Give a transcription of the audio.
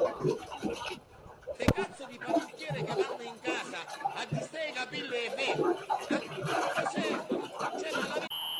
Ste cazzo di parrucchiere che vanno in casa a distare i capelli ai femmine.